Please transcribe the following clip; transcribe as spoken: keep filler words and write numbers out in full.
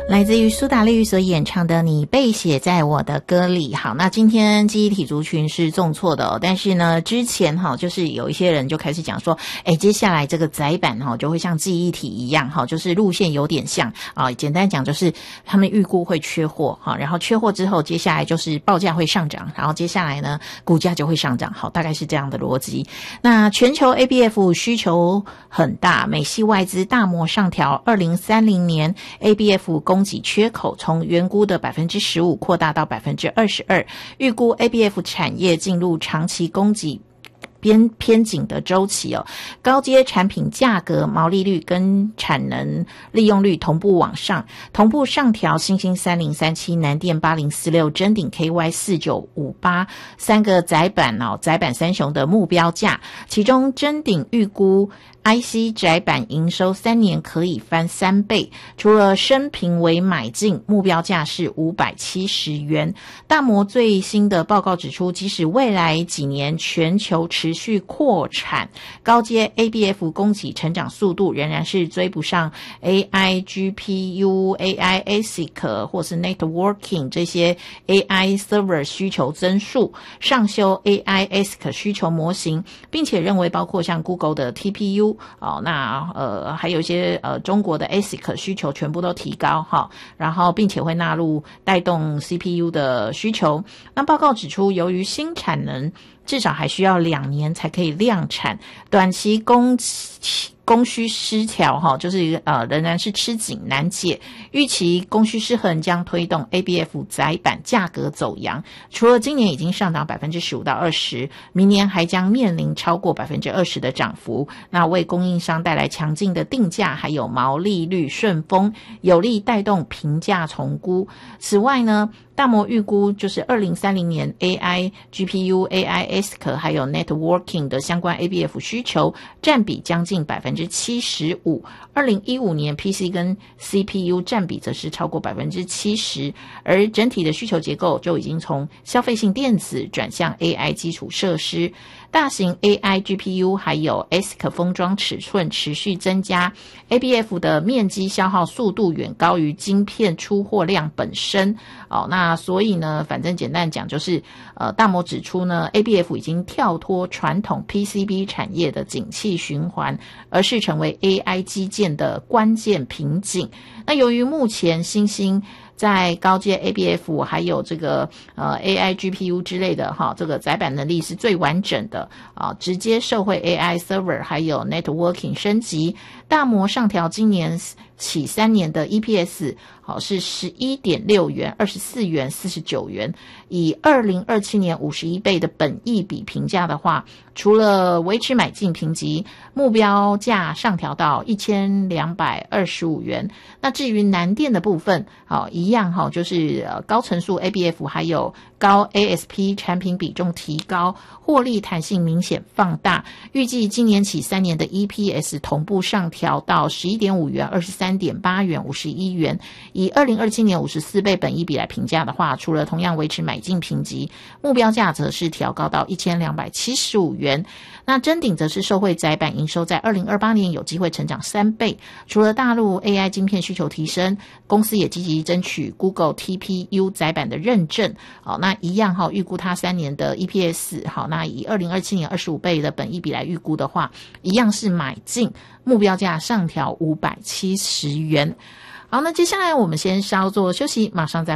来自于苏打绿所演唱的《你被写在我的歌里》。好，那今天记忆体族群是重挫的哦，但是呢，之前哈就是有一些人就开始讲说，哎，接下来这个载板哈就会像记忆体一样哈，就是路线有点像啊。简单讲就是他们预估会缺货哈，然后缺货之后，接下来就是报价会上涨，然后接下来呢股价就会上涨。好，大概是这样的逻辑。那全球 A B F 需求很大，美系外资大摩上调二零三零年 A B F 供给缺口从原估的 百分之十五 扩大到 百分之二十二， 预估 A B F 产业进入长期供给偏偏紧的周期哦，高阶产品价格、毛利率跟产能利用率同步往上，同步上调新兴三零三七、南电八零四六、臻鼎 K Y 四九五八三个载板哦，载板三雄的目标价，其中臻鼎预估I C 载板营收三年可以翻三倍，除了升评为买进，目标价是五百七十元。大摩最新的报告指出，即使未来几年全球持续扩产，高阶 A B F 供给成长速度仍然是追不上 A I G P U、A I A S I C 或是 Networking 这些 A I Server 需求增速，上修 A I A S I C 需求模型，并且认为包括像 Google 的 T P U哦，那呃还有一些呃中国的 A S I C 需求全部都提高哈，然后并且会纳入带动 C P U 的需求。那报告指出，由于新产能至少还需要两年才可以量产，短期供供需失调哈，就是呃仍然是吃紧难解，预期供需失衡将推动 A B F 载板价格走扬。除了今年已经上涨 百分之十五到二十， 明年还将面临超过 百分之二十 的涨幅，那为供应商带来强劲的定价还有毛利率顺风，有力带动评价重估。此外呢，大摩预估就是二零三零年 A I G P U、A I A S I C 还有 Networking 的相关 A B F 需求占比将近 百分之七十五， 二零一五年 P C 跟 C P U 占比则是超过 百分之七十， 而整体的需求结构就已经从消费性电子转向 A I 基础设施，大型 A I G P U 还有 A S I C 封装尺寸持续增加， A B F 的面积消耗速度远高于晶片出货量本身哦，那所以呢，反正简单讲就是呃，大摩指出呢 A B F 已经跳脱传统 P C B 产业的景气循环，而是成为 A I 基建的关键瓶颈。那由于目前新兴在高阶 A B F 还有这个呃 A I G P U 之类的哈，这个载板能力是最完整的啊，直接受惠 A I Server 还有 Networking 升级。大摩上调今年起三年的 E P S 好是 十一点六元、二十四元、四十九元，以二零二七年五十一倍的本益比评价的话，除了维持买进评级，目标价上调到一千两百二十五元。那至于南电的部分好一样哈，就是呃高层数 A B F 还有高 A S P 产品比重提高，获利弹性明显放大，预计今年起三年的 E P S 同步上调到 十一点五元、二十三点八元、五十一元。以二零二七年五十四倍本益比来评价的话，除了同样维持买进评级，目标价则是调高到一千两百七十五元。那臻鼎则是受惠载板营收在二零二八年有机会成长三倍，除了大陆 A I 晶片需求提升，公司也积极争取 Google T P U 载板的认证。好，那一样哈，预估它三年的 E P S 好，那以二零二七年二十五倍的本益比来预估的话，一样是买进，目标价上调五百七十元。好，那接下来我们先稍作休息，马上再